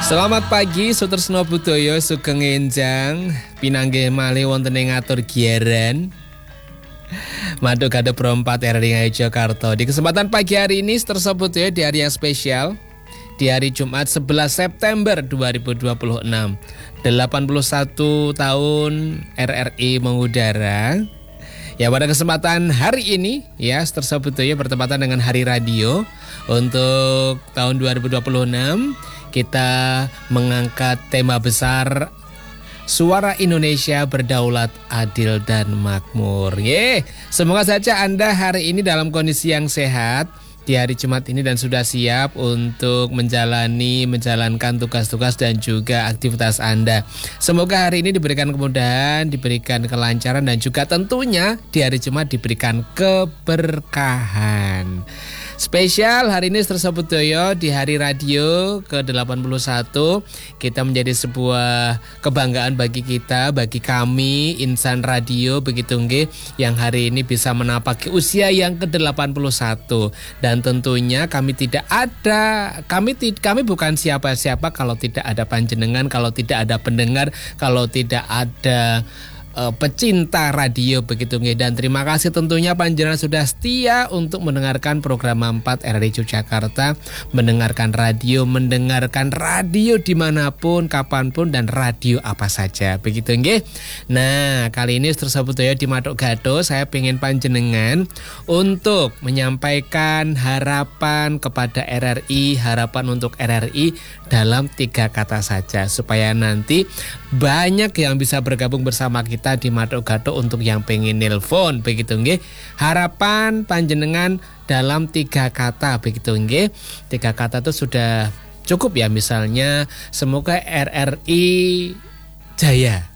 Selamat pagi, Sutresno Budoyo Sugeng Enjang pinanggih malih wonten ing ngatur giaran Maduk Gado Prompat RRI Jakarta. Di kesempatan pagi hari ini Sutresno Budoyo di hari yang spesial, di hari Jumat 11 September 2026, 81 tahun RRI mengudara. Ya, pada kesempatan hari ini ya Sutresno Budoyo bertepatan dengan Hari Radio untuk tahun 2026. Kita mengangkat tema besar Suara Indonesia Berdaulat, Adil dan Makmur. Semoga saja Anda hari ini dalam kondisi yang sehat di hari Jumat ini dan sudah siap untuk menjalankan tugas-tugas dan juga aktivitas Anda. Semoga hari ini diberikan kemudahan, diberikan kelancaran dan juga tentunya di hari Jumat diberikan keberkahan. Spesial hari ini Sutresno Budoyo di Hari Radio ke-81. Kita menjadi sebuah kebanggaan bagi kita, bagi kami insan radio begitu nggih, yang hari ini bisa menapaki usia yang ke-81. Dan tentunya kami bukan siapa-siapa kalau tidak ada panjenengan, kalau tidak ada pendengar, kalau tidak ada pecinta radio begitu nggih. Dan terima kasih tentunya panjenengan sudah setia untuk mendengarkan program 4 RRI Yogyakarta, mendengarkan radio dimanapun, kapanpun dan radio apa saja begitu nggih. Nah, kali ini Sutresno Budoyo di Maduk Gado, saya pengen panjenengan untuk menyampaikan harapan kepada RRI, harapan untuk RRI dalam 3 kata saja supaya nanti banyak yang bisa bergabung bersama kita di Maduk Gado untuk yang pengen nelpon begitu nggih. Harapan panjenengan dalam 3 kata begitu nggih. 3 kata itu sudah cukup ya, misalnya semoga RRI jaya.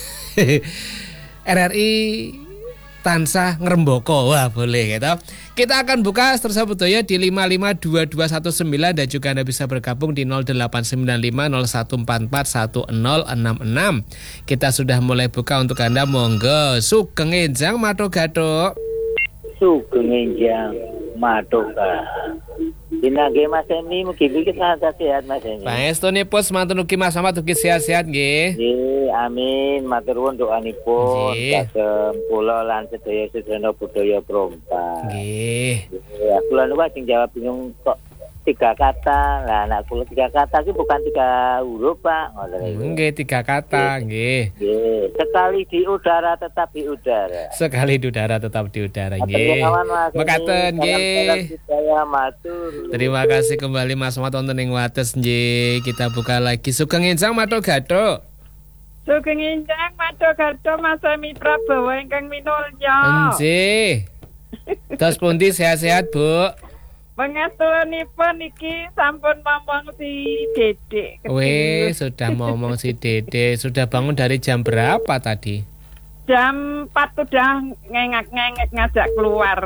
RRI tansah ngrembaka. Wah, boleh gitu. Kita akan buka Sutresno Budoyo di 552219 dan juga Anda bisa bergabung di 089501441066. Kita sudah mulai buka untuk Anda, monggo. Sugeng Enjang Maduk Gado. Sugeng Enjang Maduk Gado. Dinage Mas Emi, mugi-mugi sehat Mas Emi. Pangestunipun semanten ugi Mas Ahmad ugi sehat-sehat nggih. Nggih, amin. Matur nuwun doanipun kagem kula lan sedaya Sutresno Budoyo Prompat. Nggih. Kula niku ajeng jawab bingung kok 3 kata. Lah anak kula 3 kata iki bukan 3 huruf, Pak. Nggih, 3 kata nggih. Nggih, sekali di udara tetap di udara. Sekali di udara tetap di udara nggih. Mekaten nggih. Terima kasih kembali Mas Ahmad wonten ing wates nggih. Kita buka lagi Sugeng Enjang Maduk Gado. Sugeng Enjang Maduk Gado Mas Emi Prabowo ingkang minulya. Nggih. Terus pundi sehat-sehat, Bu? Pangestunipun iki sampun momong si Dedek. Sudah ngomong si Dede. Sudah bangun dari jam berapa tadi? Jam 4 udah ngengak-ngengek ngajak keluar.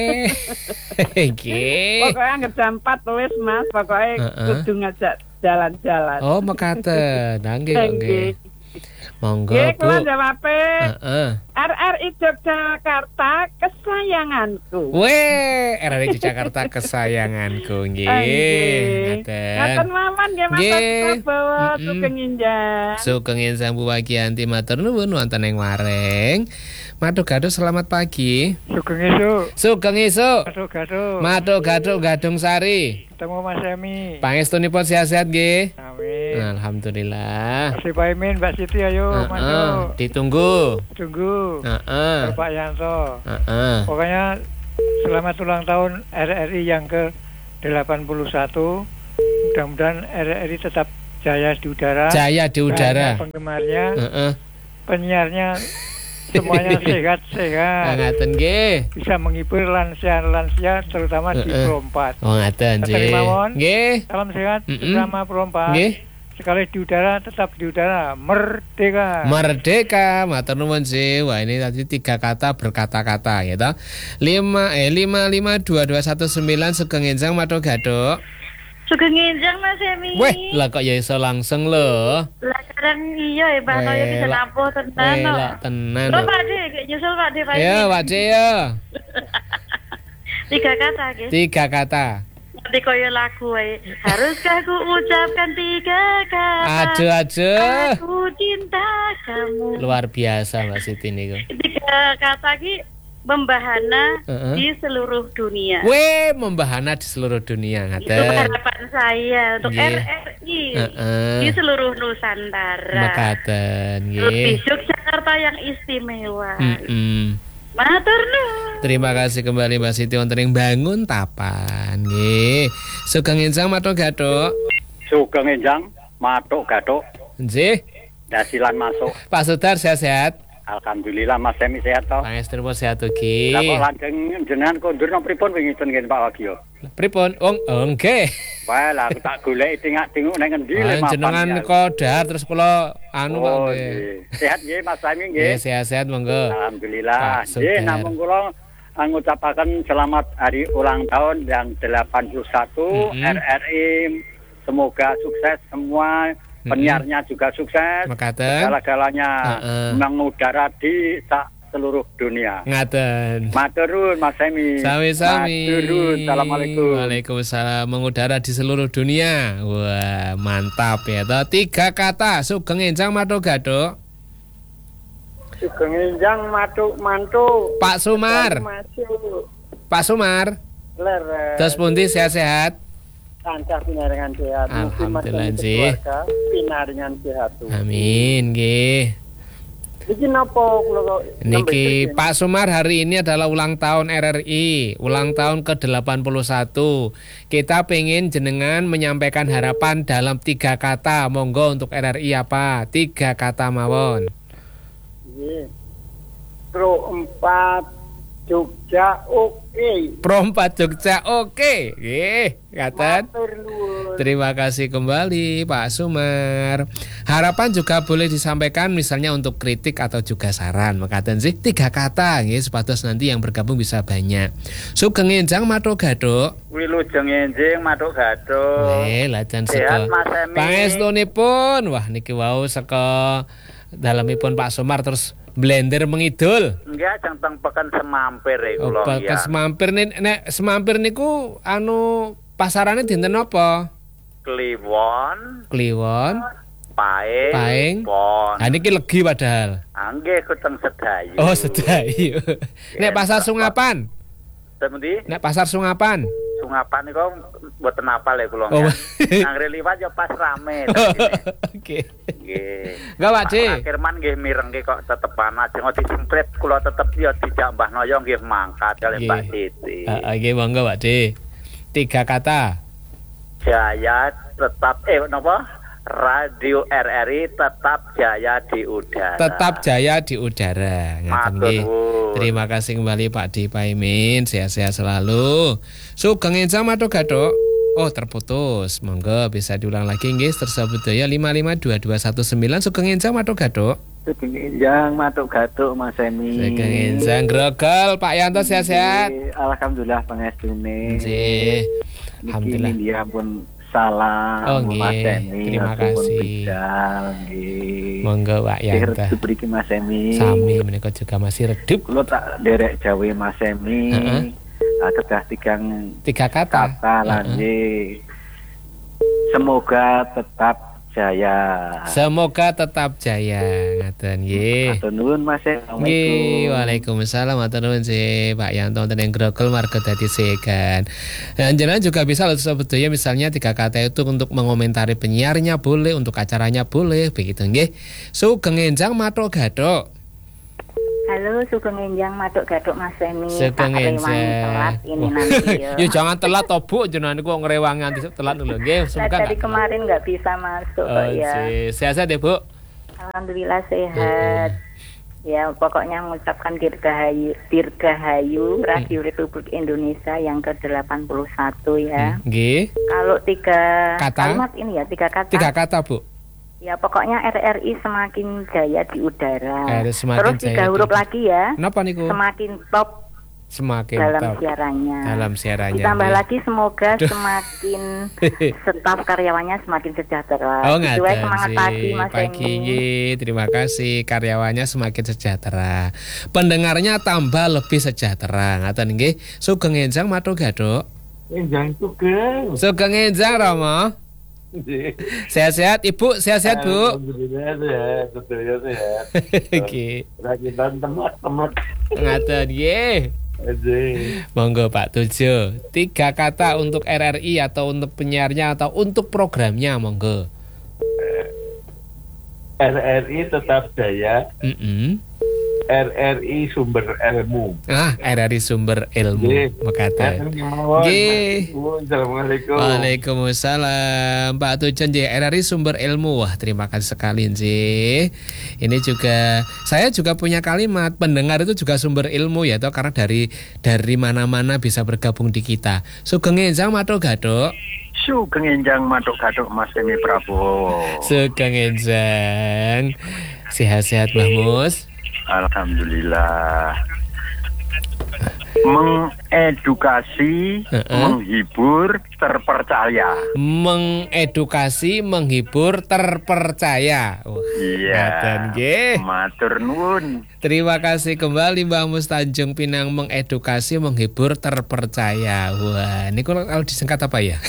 Pokoknya jam 4 wis Mas, pokoknya kudu ngajak jalan-jalan. Oh, mekaten. Nggih. Monggo, Bu. Kula jawabe. RRI Yogyakarta kesayanganku. RRI Yogyakarta kesayanganku nggih. Ngaten mawon nggih Mas Prabowo Sugeng Enjang. Sugeng Enjang Bu Wagianti matur nuwun wonten ing wareng. Maduk Gado selamat pagi. Sugeng esuk. Maduk Gado Gadung Sari. Ketemu Mas Emi. Pangestunipun sehat-sehat nggih. Amin. Alhamdulillah. Kasih Pak Imin, Mbak Siti ayo masuk. Ditunggu. Pak Yanto. Pokoknya selamat ulang tahun RRI yang ke-81. Mudah-mudahan RRI tetap jaya di udara. Jaya di udara. Penggemarnya, penyiarnya semuanya sehat-sehat. Ngaten nggih. Bisa menghibur lansia-lansia terutama di Prompat. Oh, ngaten nggih. Nggih. Salam sehat bersama Prompat. Nggih. Sekali di udara tetap di udara. Merdeka. Matur nuwun sih. Wah, ini tadi 3 kata berkata-kata ya toh. 552219 Sugeng Enjang Maduk Gado. Sugeng Enjang Mas Emi. Lah kok ya iso langsung lho. Lah kadang iya ya Pak, kaya bisa nampung tenan kok. Tenan. Lho Pak Dik, nyusul Pak Dik. Ya, Pak Dik ya. 3 kata nggih. 3 kata. Seperti koyo lagu wae. Haruskah ku ucapkan 3 kata? Aduh. Aku cinta kamu. Luar biasa Mbak Siti niku. 3 kata ki membahana di seluruh dunia. Weh, membahana di seluruh dunia Itu ngaten. harapan saya untuk Nggih. RRI di seluruh Nusantara. Mekaten Lebih nggih. Yogyakarta yang istimewa. Matur nuwun. Terima kasih kembali Mbak Siti wonten ing Bangun Tapan nggih. Sugeng enjang matur gathuk. Sugeng enjang matuk gathuk Nggih. dasilan masuk. Pak Sudar sehat-sehat. Alhamdulillah Mas Semi sehat toh. Pangestunipun sehat ugi. Lah kok lajeng jenengan kondur nang pripun wingi ten nggih Pak Wagio? Pripun? Nggih. Wah, lah aku tak golek tingak-tinguk nang endi le mapan. Jenengan ya. kodar terus kula anu Pak Oh, nggih. nggih. Sehat nggih Mas Semi Nggih, nggih. sehat-sehat monggo. Alhamdulillah. Pak Nggih, Sudar. namung kula ngucapaken selamat hari ulang tahun yang 81 RRI. Semoga sukses semua. Penyiarnya juga sukses. Mekaten. Segala-galanya mengudara di seluruh dunia. Ngaten. Matur nuwun Mas Semi. Sami-sami. Matur nuwun. Assalamualaikum. Waalaikumsalam. Mengudara di seluruh dunia. Wah, mantap ya toh. 3 kata. Sugeng enjang matur gathuk. Sugeng enjang matuk mantuk. Pak Sumar. Masuk. Pak Sumar. Leres. Terus pundi sehat-sehat? Tansah pinaringan sehat. Alhamdulillah, Mugi Ji. keluarga pinaringan sehat. Amin nggih. Iki napa kula kok Niki Pak Sumar, hari ini adalah ulang tahun RRI, ulang tahun ke-81. Kita pengen jenengan menyampaikan harapan dalam 3 kata. Monggo untuk RRI apa? 3 kata mawon. Nggih. Pro 4 Jogja oke. Pro 4 Jogja oke. Nggih, ngaten. Matur nuwun. Terima kasih kembali Pak Sumar. Harapan juga boleh disampaikan misalnya untuk kritik atau juga saran. Mekaten sih 3 kata nggih supados nanti yang bergabung bisa banyak. Sugeng enjang matur gathuk. Wilujeng enjing matuk gathuk. Lajeng Sehat saka Mas Semi. pangestunipun. Wah niki wau saka dalemipun Pak Sumar terus blender mengidul. Enggak jang pekan semampir iku lho Oke, ya. nek semampir niku anu pasarane dinten apa? Kliwon, Kliwon, Paing, Paing. Pon. Ah niki legi padahal. Nggih kuteng Sedayu. Oh, Sedayu. Nek pasar Sungapan? Temundi Nek pasar Sungapan? Sungapan niku mboten apal ya kula. Oh. Anggere liwat ya pas rame. Oke. Nggih. Enggak, Pak Ci. Akhirman nggih mirengke kok tetepan aja kok disimpret kula tetep ya dijambahno ya nggih mangkat kali Nggih. Pak Siti. Nggih, monggo Pak D. 3 kata. Jaya tetap napa? Radio RRI tetap jaya di udara. Tetap jaya di udara. Ngaten nggih. Terima kasih kembali Pak D Paimin. Sehat-sehat selalu. Sugeng enjang matur gathuk. Oh, terputus. Monggo bisa diulang lagi nggih. Tersebut daya 552219. Sugeng enjang matur gathuk. Sugeng enjang matuk gathuk Mas Semi. Sugeng enjang grogol Pak Yanto sehat-sehat. Alhamdulillah pangestune. Nggih. Alhamdulillah. Niki dia pun salam Mas nggih. Semi. Terima kasih. Monggo Pak Yanto. Redup mriki Mas Semi. Sami menika juga masih redup. Kula tak derek jawe Mas Semi. Kedah 3 kata. lah nggih. Semoga tetap jaya. Semoga tetap jaya. Ngaten nggih. Matur nuwun Mas. Nggih, waalaikumsalam. Matur nuwun sih Pak Yanto wonten ing Grogol marga dadi segan. Dan jenengan juga bisa lho sebetulnya misalnya 3 kata itu untuk mengomentari penyiarnya boleh, untuk acaranya boleh, begitu nggih. Sugeng enjang matur gathuk. Halo, Sugeng enjang matuk gathuk Mas Semi. Sugeng Tak rewangi enjang. telat ini nanti ya. Ya jangan telat toh Bu, jenengan niku ngrewangi nganti telat lho nggih. Nah, dari kemarin nggak bisa masuk kok ya. Sehat-sehat ya Bu. Alhamdulillah sehat. Ya pokoknya mengucapkan dirgahayu Radio Republik Indonesia yang ke-81 ya. Nggih. Kalau 3 Kata? kalimat ini ya 3 kata. 3 kata Bu. Ya pokoknya RRI semakin jaya di udara. Semakin Terus 3 jaya huruf di- lagi ya. Napa niku? Semakin top Semakin dalam top. siarannya. Dalam siarannya. Ditambah nggih. lagi semoga semakin staf karyawannya semakin sejahtera. Oh Itu aja ngaten semangat sih. pagi Mas Pagi Emi. nggih. Terima kasih, karyawannya semakin sejahtera. Pendengarnya tambah lebih sejahtera. Ngaten nggih. Sugeng enjang matur gathuk. Enjang Sugeng. Sugeng enjang Rama. Sehat-sehat Ibu, sehat-sehat Bu. Alhamdulillah sehat, sedaya sehat. Oke. Rakitan temat-temat. Ngaten nggih. Monggo Pak Tujo. 3 kata untuk RRI atau untuk penyiarnya atau untuk programnya, monggo. RRI tetap jaya. RRI sumber ilmu. RRI sumber ilmu. Mekaten. Nggih. Assalamualaikum. Waalaikumsalam. Pak Tujon nggih, RRI sumber ilmu. Wah, terima kasih sekali nggih. Ini juga saya juga punya kalimat, pendengar itu juga sumber ilmu ya toh, karena dari mana-mana bisa bergabung di kita. Sugeng enjang matur gaduk. Sugeng enjang matur gaduk Mas Emi Prabowo. Sugeng enjang. Sehat-sehat Mbah Mus. Alhamdulillah. Mengedukasi, menghibur, terpercaya. Mengedukasi, menghibur, terpercaya. Iya. Matur nuwun. Terima kasih kembali Mbah Mus Tanjung Pinang, mengedukasi, menghibur, terpercaya. Wah, ini kalau disingkat apa ya?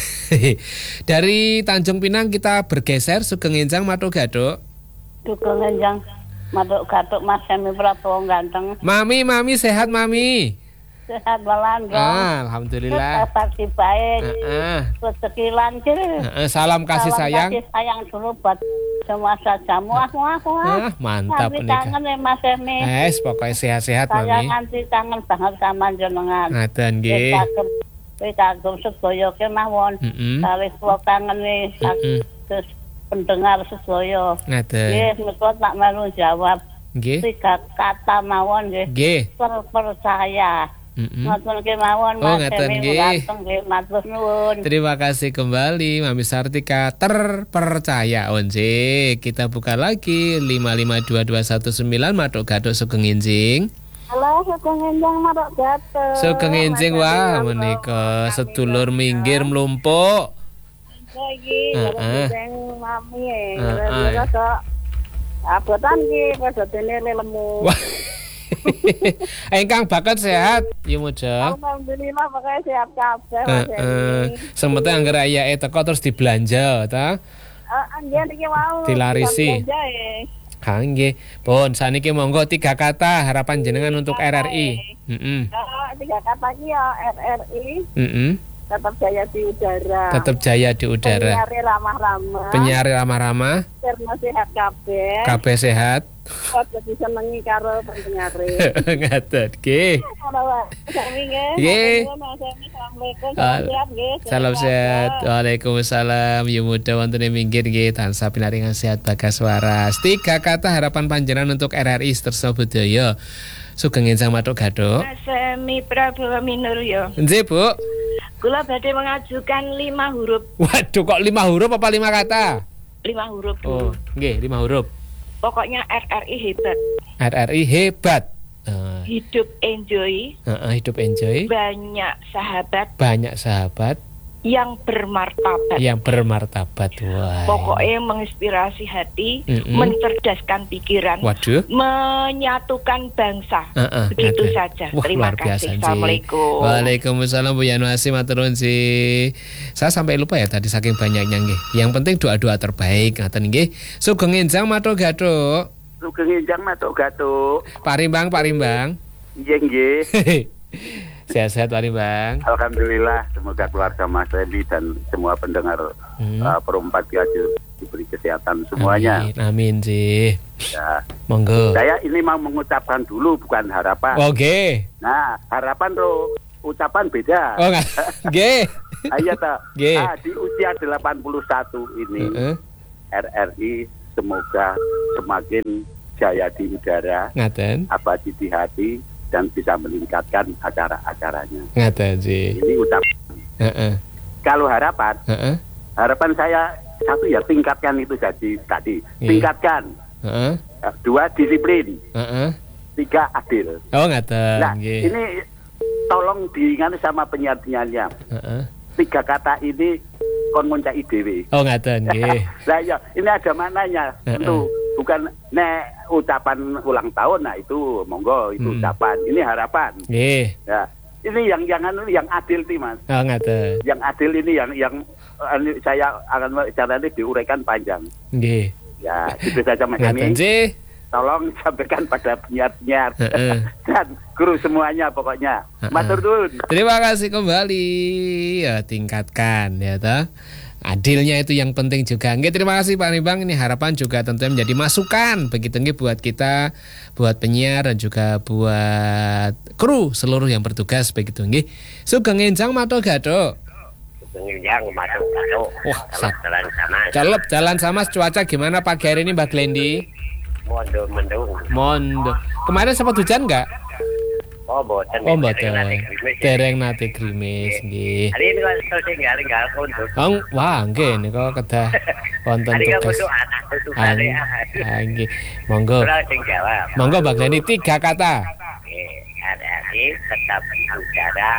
Dari Tanjung Pinang kita bergeser Sugeng enjang matur gaduk. Sugeng enjang matur gaduk Mas Emi Prabowo ganteng. Mami sehat Mami. Sehat balan dong. Alhamdulillah. Pasti baik. Rezeki lancar. Salam kasih sayang. Kasih sayang dulu buat semua sajamu. Mantap nih. Kangen ya Mas Emi. Pokoknya sehat-sehat Mami. Saya nganti kangen banget sama jenengan. Ngaten nggih. Kowe kagum sedaya kemawon. Kali kula kangen terus pendengar sedaya. Ngaten. Nggih, menika tak melu jawab. Nggih. 3 kata mawon nggih. Nggih. Terpercaya. Matur kemawon Mas Emi, matur nuwun. Terima kasih kembali Mami Sartika, terpercaya onje. Kita buka lagi 552219 matuk gaduk Sugeng enjing. Halo, Sugeng enjing matuk gaduk. Sugeng enjing wah menika sedulur minggir mlumpuk. Iki sing mami kok abotan iki padha dene lemu. Engkang bakat sehat, ya muja. Alhamdulillah pokoknya sehat kabeh Mas Emi. Semete angger ayake teko terus dibelanja ta? Nggih niki mau. Dilarisi. Nggih. Pun saniki monggo 3 kata harapan jenengan untuk RRI. 3 kata iki ya RRI. Tetap jaya di udara. Tetap jaya di udara. Penyiar ramah-ramah. Penyiar sehat kabeh. Kabeh sehat. Kok disenengi karo pendengare. Ngaten nggih. Nggih. Salam sehat. Waalaikumsalam. Ya mudah wonten ing minggir nggih tansah pinaringan sehat bagas waras. 3 kata harapan panjenengan untuk RRI Tersa Budaya. Sugeng enjang matuk gaduk. Mas Emi Prabowo Minulya. Nggih, Bu. Kula badhe mengajukan 5 huruf. Waduh, kok 5 huruf apa 5 kata? 5 huruf. Oh, nggih, 5 huruf. Pokoknya RRI hebat. RRI hebat. Hidup enjoy. Hidup enjoy. Banyak sahabat. Banyak sahabat. Yang bermartabat. Yang bermartabat. Wah. Pokoknya menginspirasi hati, mencerdaskan pikiran, menyatukan bangsa. Begitu saja. Wah, terima kasih. Assalamualaikum. Waalaikumsalam Bu Yanuasi maturun sih. Saya sampai lupa ya tadi saking banyaknya nggih. Yang penting doa-doa terbaik ngaten nggih. Sugeng enjang matur gaduk. Sugeng enjang matur gaduk. Pak Rimbang. Nggih. Sehat-sehat Pak Rimbang. Alhamdulillah, semoga keluarga Mas Edi dan semua pendengar Perumpat diberi kesehatan semuanya. Amin sih. Ya. Monggo. Saya ini mau mengucapkan dulu bukan harapan. Oke. Nah, harapan ucapan beda. Oh, nggih. Ayo ta. Di usia 81 ini RRI semoga semakin jaya di udara. Ngaten. Abadi di hati dan bisa meningkatkan acara-acaranya. Ngaten sih. Ini ucapan. Kalau harapan saya satu ya tingkatkan itu jadi tadi. Tingkatkan. 2 disiplin. 3 adil. Oh ngaten. Nah, ini tolong diingat sama penyiar-penyiarnya. 3 kata ini kon ngoncaki dhewe. Oh ngaten nggih. Lah ya, ini ada maknanya. Tentu bukan ucapan ulang tahun, nah itu monggo itu ucapan. Ini harapan. Nggih. Ya, ini yang adil nih Mas. Oh ngaten. Yang adil ini yang saya akan caranya diuraikan panjang. Nggih. Ya, itu saja Mas Ngaten Ami. sih. Tolong sampaikan pada penyiar-penyiar dan guru semuanya pokoknya. Matur nuwun. Terima kasih kembali. Ya, tingkatkan ya toh. Adilnya itu yang penting juga. Nggih, terima kasih Pak Nibang. Ini harapan juga tentunya menjadi masukan begitu nggih buat kita, buat penyiar dan juga buat kru seluruh yang bertugas begitu nggih. Sugeng enjang mato gado. Penginjang masuk satu. Wah, jalan sama. Jalan sama cuaca gimana pagi hari ini Mbak Glendi? Mondo. Kemarin sempat hujan nggak? Oh, boten. Oh, boten. Dereng nate grimis nggih. Hari ini kok tinggal untuk. Wah, nggih niku kedah wonten tugas. Nggih. Monggo. Monggo Mbak Glendi 3 kata. RRI tetap udara.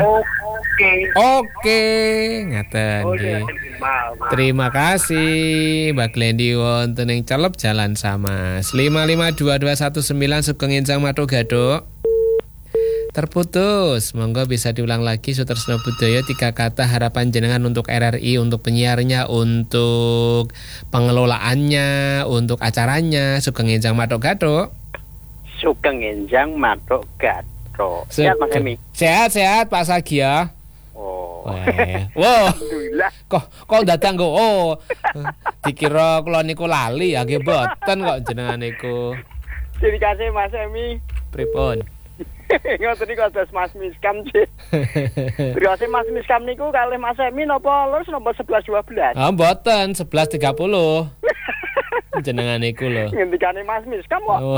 Oke, ngaten nggih. Terima kasih Mbak Glendi wonten ing Celep Jalan Samas. 552219 Sugeng Enjang Mato Gado. Terputus. Monggo bisa diulang lagi Sutresno Budaya 3 kata harapan jenengan untuk RRI, untuk penyiarnya, untuk pengelolaannya, untuk acaranya. Sugeng Enjang Mato Gado. Sugeng Enjang Mato Gado. Sehat Mas Emi. Sehat Pak Sagia. Oh. Wow. Alhamdulillah. Kok datang kok. Oh. Dikira kula niku lali ya nggih mboten kok jenengan niku. Terima kasih Mas Emi. Pripun? Ngoten niku atas Mas Miskam sih. Terima kasih Mas Miskam niku kalih Mas Emi napa lurus napa 11-12? Ah mboten 11.30. Jenengan niku lho. Ngendikane Mas Miskam kok. Oh.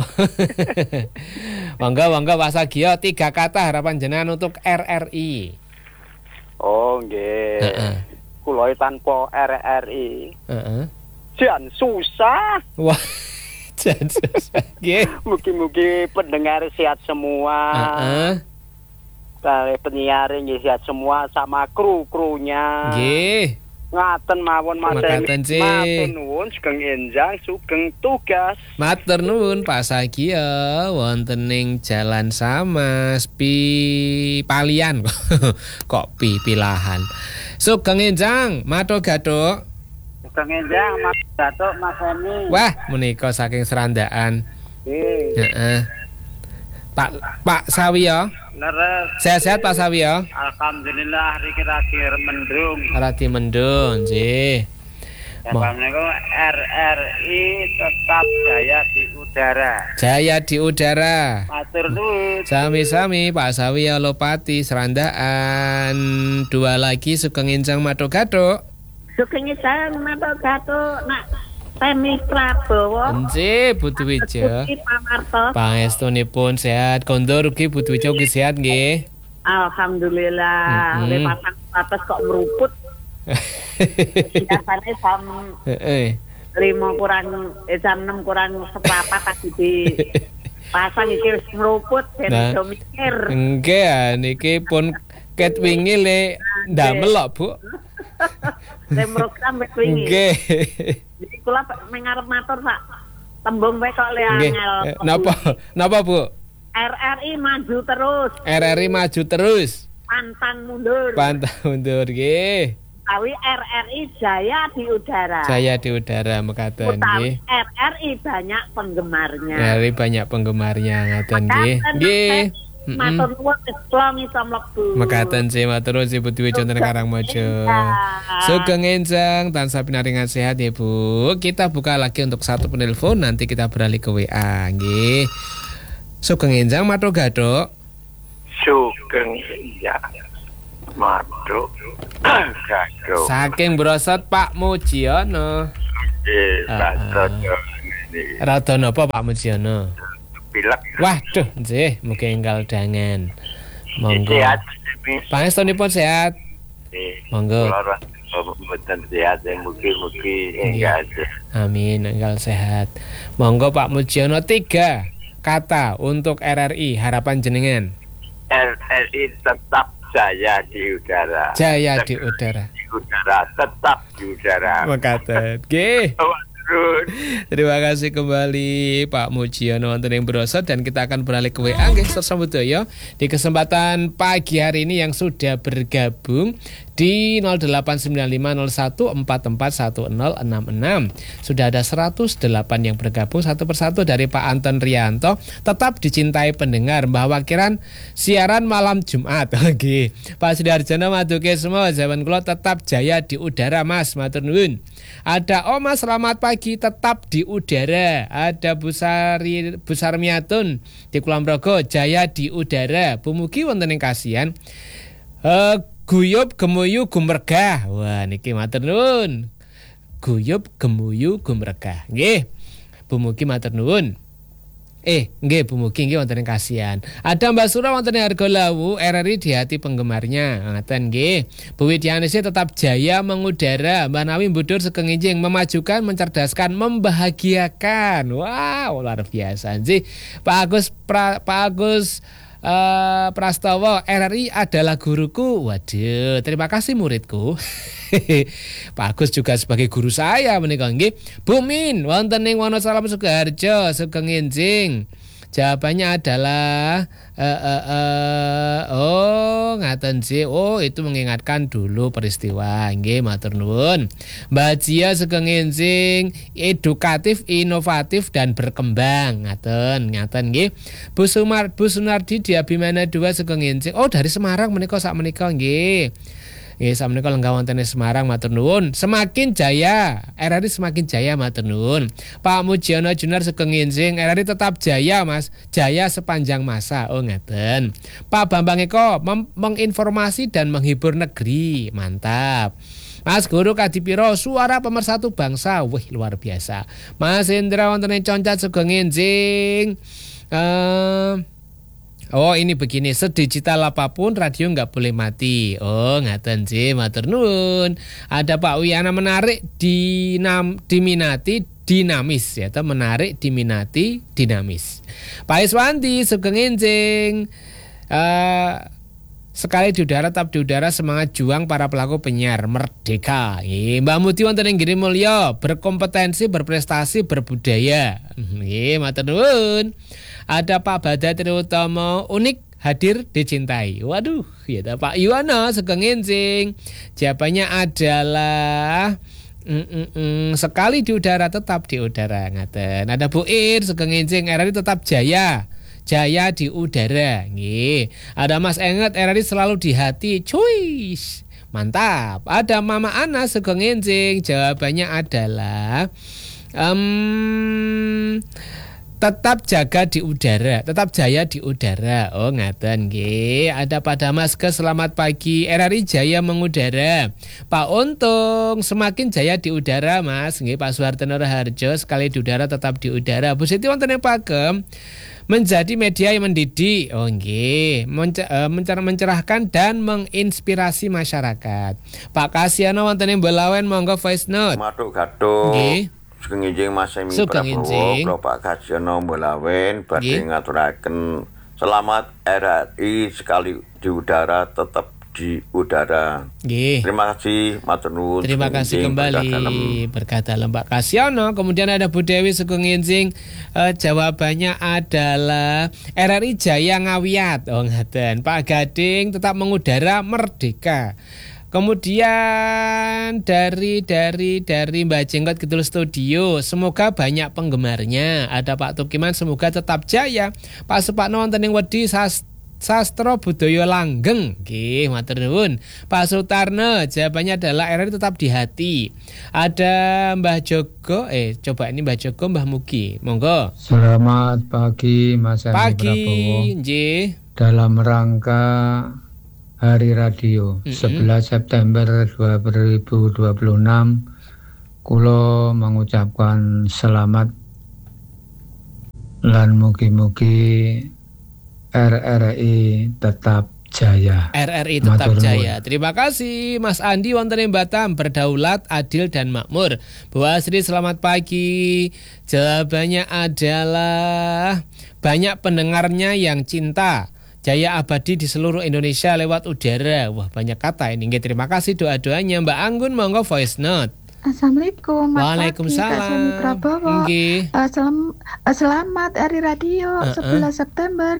Monggo Pak Sagio 3 kata harapan jenengan untuk RRI. Oh nggih. Kula tanpa RRI. Jan susah. Wah. Jan susah. Nggih. Mugi-mugi pendengar sehat semua. Penyiar nggih sehat semua sama kru-krunya. Nggih. Ngaten mawon Mas Emi. Matur nuwun Sugeng Enjang sugeng tugas. Matur nuwun Pak Sagio wonten ing Jalan Samas Palian kok pilahan. Sugeng Enjang Mato Gado. Sugeng Enjang Mato Gado Mas Emi. Wah, menika saking serandaan. Heeh. Pak Sawiyo. Leres. Sehat-sehat Pak Sawiyo. Alhamdulillah riki mendung. Rati mendung, nggih. Assalamualaikum. RRI tetap jaya di udara. Jaya di udara. Matur nuwun. Sami-sami Pak Sawiyo Lopati serandaan. 2 lagi Sugeng Enjang Mato Gado. Sugeng Enjang Mato Gado. Nak Temi Prabowo. Nggih, Bu Dwija. Pangestunipun sehat. Kondur ugi Bu Dwija ugi sehat nggih. Alhamdulillah. Pasang atas kok meruput. Biasanya jam 5 kurang jam 6 kurang seperempat tadi di pasang iki wis meruput ben do mikir. Nggih, niki pun ket wingi le ndamel lho, Bu. Program wis wingi. Nggih. Jadi kula mengarep matur Pak. Tembung wae kok le angel. Napa Bu? RRI maju terus. RRI maju terus. Pantang mundur. Pantang mundur nggih. Tapi RRI jaya di udara. Jaya di udara mekaten nggih. RRI banyak penggemarnya. RRI banyak penggemarnya ngaten nggih. Nggih. Matur nuwun Islam iso mlebu. Mekaten sih matur nuwun Ibu Dwi Conten Karangmojo. Sugeng Enjang tansah pinaringan sehat ya Bu. Kita buka lagi untuk satu penelpon, nanti kita beralih ke WA nggih. Sugeng Enjang Mato Gado. Sugeng Enjang Mato Gado. Saking brosot Pak Mujiono. Nggih, rada napa Pak Mujiono? Pilek. Waduh, nggih, mugi enggal dangen. Monggo. Pangestunipun sehat. Monggo. Mboten sehat, mugi-mugi enggal. Amin, enggal sehat. Monggo Pak Mujiono 3 kata untuk RRI harapan jenengan. RRI tetap jaya di udara. Jaya di udara. Di udara, tetap di udara. Mekaten. Nggih. Terima kasih kembali Pak Mujiono wonten ing Broso, dan kita akan beralih ke WA nggih Samudaya di kesempatan pagi hari ini yang sudah bergabung di 089501441066. Sudah ada 108 yang bergabung satu persatu. Dari Pak Anton Rianto, tetap dicintai pendengar, Mbah Wakiran siaran malam Jumat. Oke. Pak Sudarjono maduke semua zaman kula tetap jaya di udara Mas, matur nuwun. Ada Oma selamat pagi, tetap di udara. Ada Busarmiatun di Kulonprogo, jaya di udara. Bumugi wonten ing kasihan. Guyub gemuyu gumregah. Wah niki matur nuwun. Guyub gemuyu gumregah. Nggih. Bumugi matur nuwun. Nggih bumugi nggih wonten ing kasihan. Ada Mbak Sura wonten ing Argolawu, RRI di hati penggemarnya. Ngaten nggih. Bu Widianisi tetap jaya mengudara. Mbak Nawi Budur Sekengijing, memajukan, mencerdaskan, membahagiakan. Wow, luar biasa sih. Pak Agus Prastowo, RRI adalah guruku. Waduh, terima kasih muridku. Pak Agus juga sebagai guru saya menika nggih. Bu Min wonten ing Wonosalam Sukoharjo, Sugeng Enjing. Jawabannya adalah ngaten sih. Oh, itu mengingatkan dulu peristiwa. Nggih, matur nuwun. Mbak Jia Sugeng Enjing, edukatif, inovatif dan berkembang. Ngaten nggih. Bu Sunardi di Abimana 2 Sugeng Enjing. Oh, dari Semarang menika sak menika nggih. Sakmenika lenggah wonten ing Semarang, matur nuwun. Semakin jaya, RRI semakin jaya, matur nuwun. Pak Mujiono Junar Sugeng Enjing, RRI tetap jaya Mas, jaya sepanjang masa. Oh ngeten. Pak Bambang Eko menginformasi dan menghibur negeri, mantap. Mas Guru Kadipiro, suara pemersatu bangsa. Wih, luar biasa. Mas Indra wonten ing Concat Sugeng Enjing. Oh ini begini, sedigital apapun radio nggak boleh mati. Oh ngaten sih, matur nuwun. Ada Pak Wiyana, menarik diminati dinamis ya, atau menarik diminati dinamis. Pak Iswanti Sugeng Enjing, sekali di udara tetap di udara, semangat juang para pelaku penyiar merdeka. Mbak Muti wonten ing Girimulya, berkompetensi, berprestasi, berbudaya. Matur nuwun. Ada Pak Badha Triutomo, unik, hadir, dicintai. Waduh, ya Pak Yuwana Sugeng Enjing. Jawabannya adalah sekali di udara tetap di udara. Ngaten. Ada Bu Ir Sugeng Enjing, RRI tetap jaya. Jaya di udara. Nggih. Ada Mas Enget, RRI selalu di hati. Cuy. Mantap. Ada Mama Ana Sugeng Enjing. Jawabannya adalah tetap jaga di udara, tetap jaya di udara. Oh ngaten nggih. Ada Pak Damaske, selamat pagi, RRI jaya mengudara. Pak Untung, semakin jaya di udara Mas. Nggih. Pak Suhartono Raharjo, sekali di udara tetap di udara. Bu Siti wonten ing Pagem, menjadi media yang mendidik. Oh nggih, mencerahkan dan menginspirasi masyarakat. Pak Kasiano wonten ing Belawen, monggo voice note. Matuk-gatuk. Nggih. Sugeng Enjing Mas Semi Prabowo, Bapak Kasiono Belawen, badhe ngaturaken selamat RRI sekali di udara tetap di udara. Terima kasih, matur nuwun. Terima kasih kembali, berkah dalem Pak Kasiono. Kemudian ada Bu Dewi Sugeng Enjing, jawabannya adalah RRI jaya ngawiat. Oh ngaten. Pak Gading tetap mengudara merdeka. Kemudian dari Mbak Jenggot Kidul Studio, semoga banyak penggemarnya. Ada Pak Tukiman, semoga tetap jaya. Pak Supakno wonten ing Wedi Sastro Budaya Langgeng. Nggih, matur nuwun. Pak Sutarno, jawabannya adalah RRI tetap di hati. Ada Mbah Jogo, coba ini Mbah Jogo, Mbah Mugi. Monggo. Selamat pagi Mas Andi Prabowo. Nggih. Dalam rangka Hari Radio 11 September 2026, kulo mengucapkan selamat lan mugi-mugi RRI tetap jaya. RRI tetap jaya. Terima kasih Mas Andi wonten ing Batam, berdaulat, adil dan makmur. Bu Asri selamat pagi. Jawabannya adalah banyak pendengarnya yang cinta. Jaya abadi di seluruh Indonesia lewat udara. Wah banyak kata ini. Terima kasih doa-doanya. Mbak Anggun monggo voice note. Assalamualaikum. Waalaikumsalam. Prabowo. Selamat Hari Radio 11 September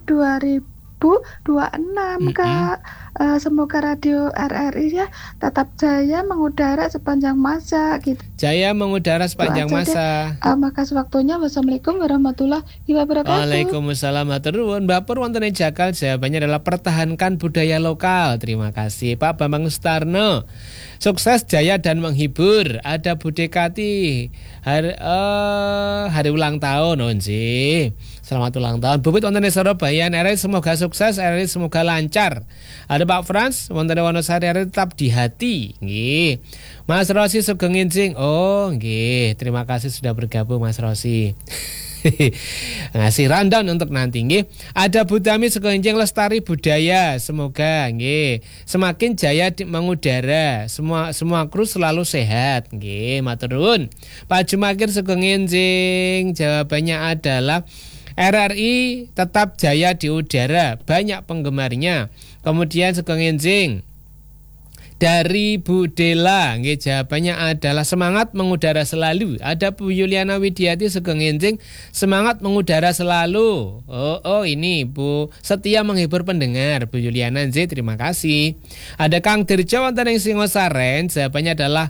2026 Kak. Semoga radio RRI ya tetap jaya mengudara sepanjang masa gitu. Jaya mengudara sepanjang masa. Makasih waktunya. Wassalamualaikum warahmatullahi wabarakatuh. Waalaikumsalam. Hatur nuwun. Bapak wonten ing Jakal, jawabannya adalah pertahankan budaya lokal. Terima kasih Pak Bambang Sutarno. Sukses, jaya dan menghibur. Ada Bude Kati. Hari ulang tahun Onji. Selamat ulang tahun. Bubut wonten ing Surabaya, RRI semoga sukses, RRI semoga lancar. Ada Pak Frans wonten ing Wonosari, RRI tetap di hati. Nggih. Mas Rosi Sugeng Injing. Oh, nggih. Terima kasih sudah bergabung Mas Rosi. Ngasih rundown untuk nanti nggih. Ada Budami Sugeng Injing, lestari budaya. Semoga nggih semakin jaya mengudara. Semua kru selalu sehat nggih. Matur nuwun. Pak Jumakir Sugeng Injing, jawabannya adalah RRI tetap jaya di udara, banyak penggemarnya. Kemudian Sugeng Injing dari Bu Dela, nggih, jawabannya adalah semangat mengudara selalu. Ada Bu Yuliana Widiati Sugeng Injing, semangat mengudara selalu. Oh ini Bu setia menghibur pendengar, Bu Yuliana nggih, terima kasih. Ada Kang Dirjo wonten ing Singosaren, jawabannya adalah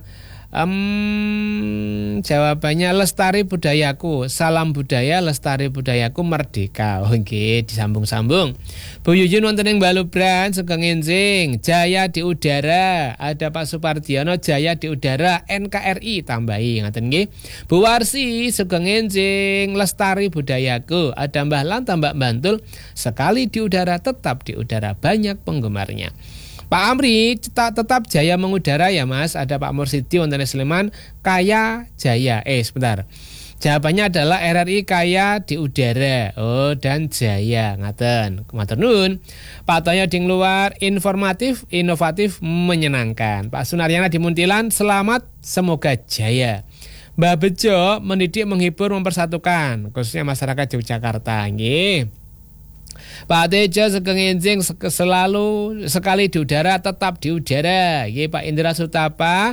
jawabannya lestari budayaku, salam budaya, lestari budayaku, merdeka. Oke, disambung-sambung. Bu Yuyun wonten ing Balubran Sugeng Injing, jaya di udara. Ada Pak Supardiono, jaya di udara, NKRI tambahi ngaten nggih. Bu Warsi Sugeng Injing, lestari budayaku. Ada Mbah Lan tambak Bantul, sekali di udara tetap di udara, banyak penggemarnya. Pak Amri tetap jaya mengudara ya Mas. Ada Pak Mursidi wonten Sleman, kaya jaya. Sebentar. Jawabannya adalah RRI kaya di udara. Oh, dan jaya ngaten. Matur nuwun. Pak Toyo di luar, informatif, inovatif, menyenangkan. Pak Sunaryana di Muntilan, selamat, semoga jaya. Mbak Bejo mendidik, menghibur, mempersatukan, khususnya masyarakat Yogyakarta. Nggih. Pak Tejo Sugeng Injing, selalu sekali di udara tetap di udara. Nggih, Pak Indra Sutapa,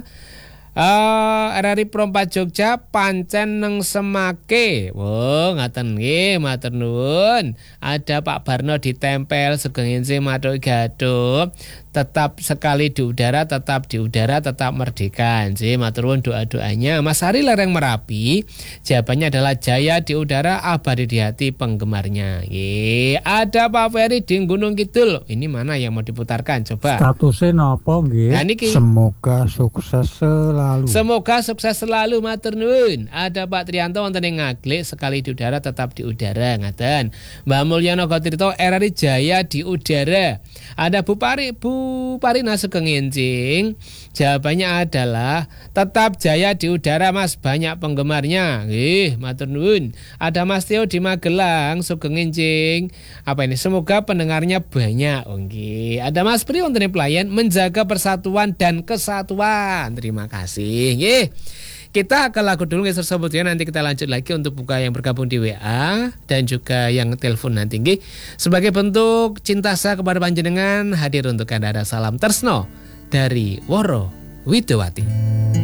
RRI Pro 4 Jogja pancen neng semake. Wo, ngaten nggih, matur nuwun. Ada Pak Barno ditempel Sugeng Injing Maduk Gaduh, tetap sekali di udara, tetap di udara, tetap merdeka. Nggih, matur nuwun doa-doanya. Mas Hari Lereng Merapi, jawabannya adalah jaya di udara, abadi di hati penggemarnya. Nggih, ada Pak Ferry di Gunung Kidul. Ini mana yang mau diputarkan coba? Statusnya napa nggih? Semoga sukses selalu. Semoga sukses selalu, matur nuwun. Ada Pak Trianto wonten ing Ngaglik, sekali di udara tetap di udara ngaten. Mbak Mulyono Gotirto, RRI jaya di udara. Ada Bu Parina Sugeng Injing, jawabannya adalah tetap jaya di udara Mas, banyak penggemarnya. Nggih, matur nuwun. Ada Mas Tio di Magelang Sugeng Injing, apa ini? Semoga pendengarnya banyak. Nggih. Ada Mas Pri wonten ing Pelayan, menjaga persatuan dan kesatuan. Terima kasih. Nggih. Kita ke lagu dulu guys, sebetulnya nanti kita lanjut lagi untuk buka yang bergabung di WA dan juga yang telepon nanti. Nggih. Sebagai bentuk cinta saya kepada panjenengan, hadir untuk Anda ada salam Tresno dari Woro Widowati.